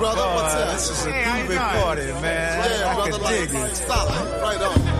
brother. This is a groovy party, man. Yeah, I brother. can dig it. Solid. Right on.